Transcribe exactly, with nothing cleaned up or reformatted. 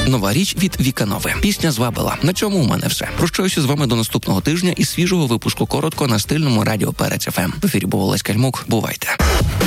Нова річ від Віка Нови. Пісня «Звабила». На цьому у мене все. Прощаюся з вами до наступного тижня і свіжого випуску коротко на стильному радіо Перець еф ем. В ефірі був Олесь Кальмук. Бувайте.